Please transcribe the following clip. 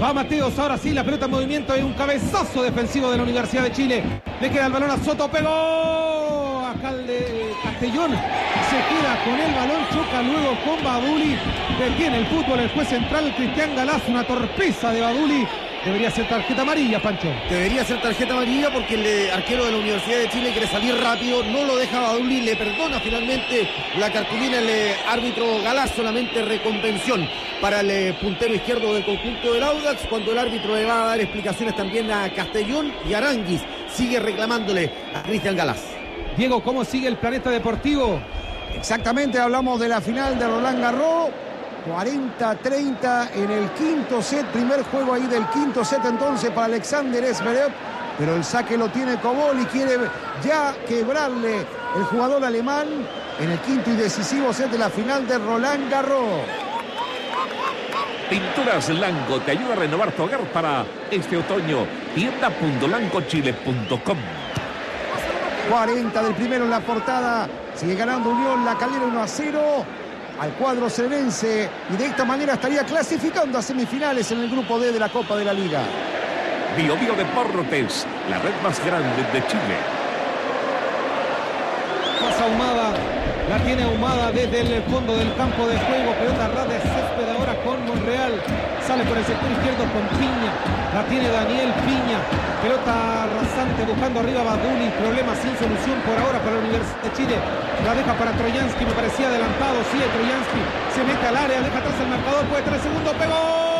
Va Mateos, ahora sí, la pelota en movimiento. Es un cabezazo defensivo de la Universidad de Chile. Le queda el balón a Soto, pegó. Acá el de Castellón se queda con el balón, choca luego con Baduli. Detiene el fútbol el juez central Cristian Galaz. Una torpeza de Baduli. Debería ser tarjeta amarilla, Pancho. Debería ser tarjeta amarilla porque el arquero de la Universidad de Chile quiere salir rápido, no lo deja Baduli, le perdona finalmente la cartulina el árbitro Galaz, solamente recompensión para el puntero izquierdo del conjunto del Audax, cuando el árbitro le va a dar explicaciones también a Castellón, y Aranguis sigue reclamándole a Cristian Galaz. Diego, ¿cómo sigue el Planeta Deportivo? Exactamente, hablamos de la final de Roland Garros. 40-30 en el quinto set, primer juego ahí del quinto set entonces para Alexander Zverev, pero el saque lo tiene Kobol y quiere ya quebrarle el jugador alemán en el quinto y decisivo set de la final de Roland Garros. Pinturas Lango te ayuda a renovar tu hogar para este otoño. Tienda.langochile.com. 40 del primero en la portada, sigue ganando Unión La Calera 1-0 al cuadro serenense y de esta manera estaría clasificando a semifinales en el grupo D de la Copa de la Liga. Bio Bio Deportes, la red más grande de Chile. Pasa Ahumada, la tiene Ahumada desde el fondo del campo de juego. Pelota ras de césped ahora con Monreal. Sale por el sector izquierdo con Piña. La tiene Daniel Piña. Pelota rasante buscando arriba a Baduli. Problema sin solución por ahora para la Universidad de Chile. La deja para Troyansky, me parecía adelantado. Sigue Troyansky, se mete al área, deja atrás el marcador, puede tener segundo, pegó.